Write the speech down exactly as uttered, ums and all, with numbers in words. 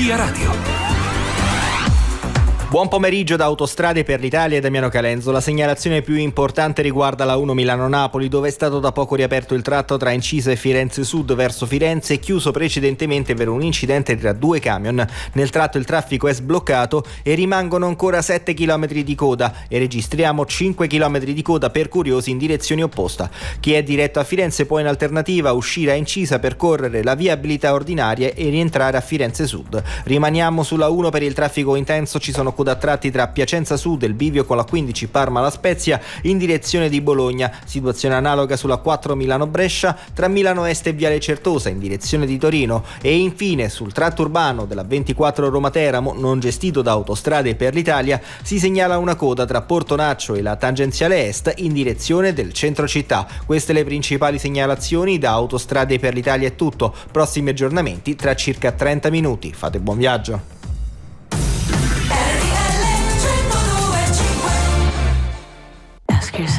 Via Radio. Buon pomeriggio da Autostrade per l'Italia e Damiano Calenzo. La segnalazione più importante riguarda la uno Milano-Napoli, dove è stato da poco riaperto il tratto tra Incisa e Firenze Sud verso Firenze, chiuso precedentemente per un incidente tra due camion. Nel tratto il traffico è sbloccato e rimangono ancora sette chilometri di coda e registriamo cinque chilometri di coda per curiosi in direzione opposta. Chi è diretto a Firenze può in alternativa uscire a Incisa, percorrere la viabilità ordinaria e rientrare a Firenze Sud. Rimaniamo sulla uno per il traffico intenso, ci sono coda a tratti tra Piacenza Sud e il bivio con la quindici Parma La Spezia in direzione di Bologna, situazione analoga sulla quattro Milano-Brescia tra Milano Est e Viale Certosa in direzione di Torino e infine sul tratto urbano della ventiquattro Roma-Teramo non gestito da Autostrade per l'Italia si segnala una coda tra Portonaccio e la tangenziale est in direzione del centro città. Queste le principali segnalazioni. Da Autostrade per l'Italia è tutto, prossimi aggiornamenti tra circa trenta minuti. Fate buon viaggio.